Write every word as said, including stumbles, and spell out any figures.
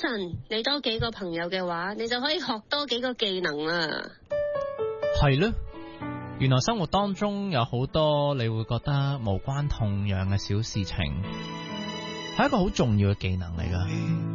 神，你多幾個朋友嘅話，你就可以學多幾個技能啦。 係咯，原來生活當中有好多你會覺得無關痛癢嘅小事情，係一個好重要嘅技能嚟㗎。